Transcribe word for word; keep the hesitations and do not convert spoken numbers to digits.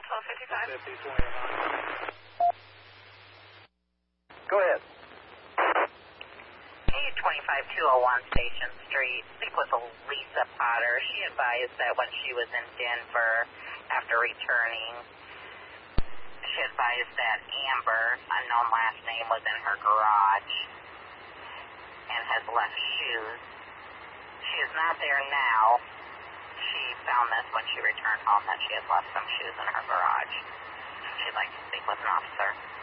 twelve fifty-five. fifty, twenty-nine. Go ahead. K twenty-five two oh one Station Street. Speak with Lisa Potter. She advised that when she was in Denver after returning, she advised that Amber, unknown last name, was in her garage and has left shoes. She is not there now. She found this when she returned home, that she had left some shoes in her garage. She'd like to speak with an officer.